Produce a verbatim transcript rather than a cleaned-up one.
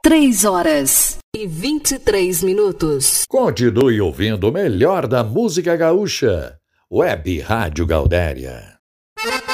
três horas e vinte e três minutos. Continue ouvindo o melhor da música gaúcha. Web Rádio Gaudéria.